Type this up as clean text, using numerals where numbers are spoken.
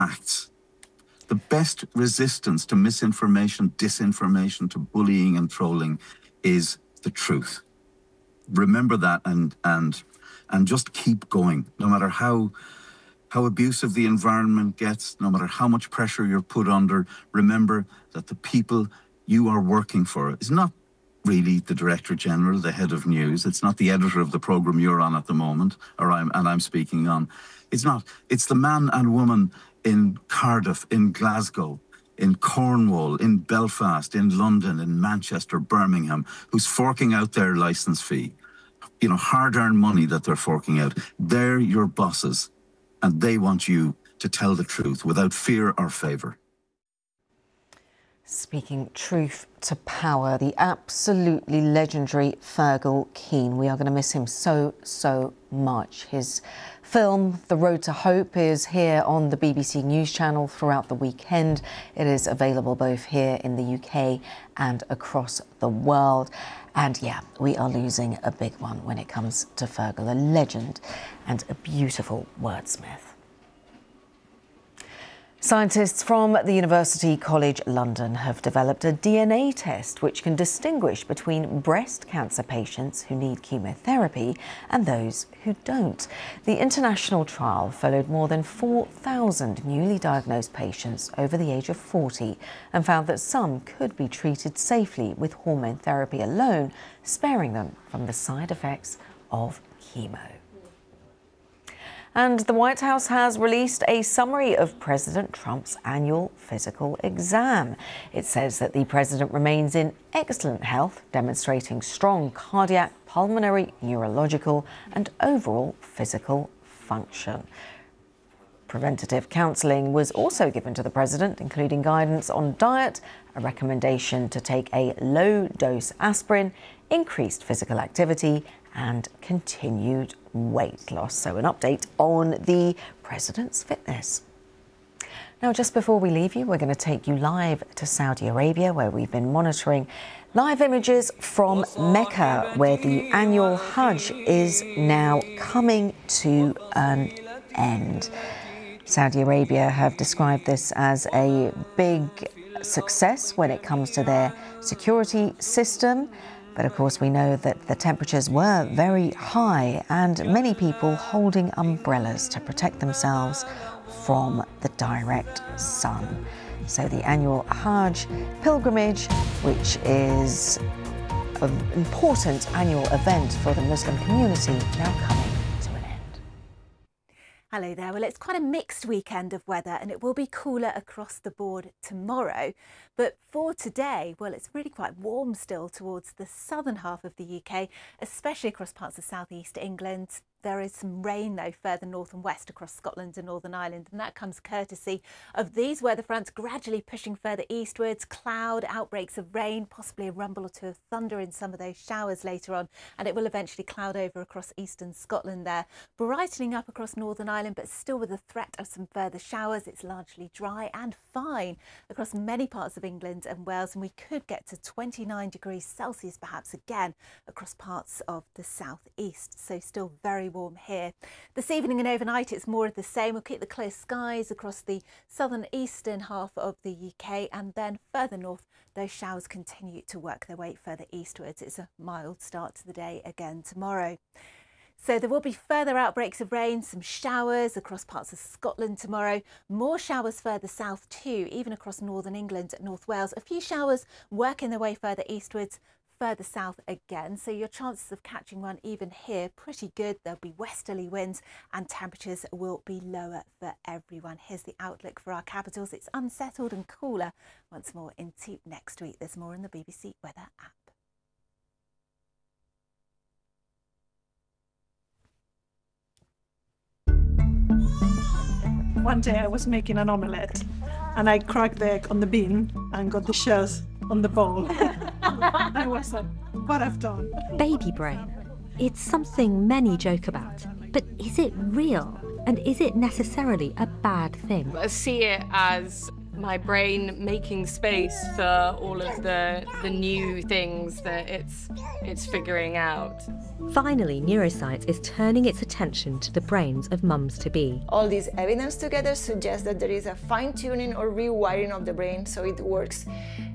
facts. The best resistance to misinformation, disinformation, to bullying and trolling is the truth. Remember that and just keep going, no matter how abusive the environment gets, no matter how much pressure you're put under. Remember that the people you are working for is not really the Director General, the head of news. It's not the editor of the programme you're on at the moment, I'm speaking on. It's not. It's the man and woman in Cardiff, in Glasgow, in Cornwall, in Belfast, in London, in Manchester, Birmingham, who's forking out their licence fee. You know, hard-earned money that they're forking out. They're your bosses, and they want you to tell the truth without fear or favour. Speaking truth to power, the absolutely legendary Fergal Keane. We are going to miss him so, so much. His film, The Road to Hope, is here on the BBC News Channel throughout the weekend. It is available both here in the UK and across the world. And yeah, we are losing a big one when it comes to Fergal, a legend and a beautiful wordsmith. Scientists from the University College London have developed a DNA test which can distinguish between breast cancer patients who need chemotherapy and those who don't. The international trial followed more than 4,000 newly diagnosed patients over the age of 40 and found that some could be treated safely with hormone therapy alone, sparing them from the side effects of chemo. And the White House has released a summary of President Trump's annual physical exam. It says that the president remains in excellent health, demonstrating strong cardiac, pulmonary, neurological and overall physical function. Preventative counselling was also given to the president, including guidance on diet, a recommendation to take a low-dose aspirin, increased physical activity and continued weight loss. So an update on the president's fitness. Now, just before we leave you, we're going to take you live to Saudi Arabia, where we've been monitoring live images from Mecca, where the annual Hajj is now coming to an end. Saudi Arabia have described this as a big success when it comes to their security system. But of course, we know that the temperatures were very high and many people holding umbrellas to protect themselves from the direct sun. So the annual Hajj pilgrimage, which is an important annual event for the Muslim community, now coming to an end. Hello there. Well, it's quite a mixed weekend of weather and it will be cooler across the board tomorrow. But for today, well, it's really quite warm still towards the southern half of the UK, especially across parts of southeast England. There is some rain, though, further north and west across Scotland and Northern Ireland, and that comes courtesy of these weather fronts gradually pushing further eastwards, cloud, outbreaks of rain, possibly a rumble or two of thunder in some of those showers later on, and it will eventually cloud over across eastern Scotland there, brightening up across Northern Ireland, but still with a threat of some further showers. It's largely dry and fine across many parts of England and Wales, and we could get to 29 degrees Celsius perhaps again across parts of the southeast, so still very warm here. This evening and overnight it's more of the same. We'll keep the clear skies across the southern eastern half of the UK, and then further north those showers continue to work their way further eastwards. It's a mild start to the day again tomorrow. So there will be further outbreaks of rain, some showers across parts of Scotland tomorrow, more showers further south too, even across northern England and North Wales. A few showers working their way further eastwards, further south again. So your chances of catching one even here, pretty good. There'll be westerly winds and temperatures will be lower for everyone. Here's the outlook for our capitals. It's unsettled and cooler once more into next week. There's more in the BBC Weather app. One day I was making an omelette and I cracked the egg on the bean and got the shells on the bowl. I was like, what I've done. Baby brain. It's something many joke about, but is it real? And is it necessarily a bad thing? I see it as my brain making space for all of the new things that it's figuring out. Finally, neuroscience is turning its attention to the brains of mums-to-be. All this evidence together suggests that there is a fine-tuning or rewiring of the brain so it works